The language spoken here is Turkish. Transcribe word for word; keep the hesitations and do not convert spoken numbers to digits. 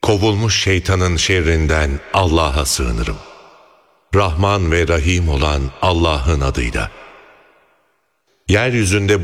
kovulmuş şeytanın şerrinden Allah'a sığınırım. Rahman ve Rahim olan Allah'ın adıyla. Yeryüzünde